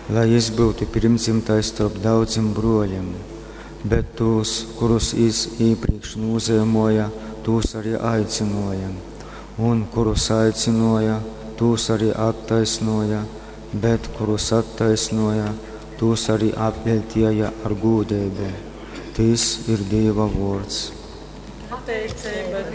lai jis būtu pirmdzimtais starp daudziem broļiem, bet tos, kurus jis iepriekš nozīmoja, tos arī aicinoja, un kurus aicinoja, tos arī attaisnoja, bet kurus attaisnoja, tos arī apveltīja ar godību. Tas ir Dieva vārds. Pateicība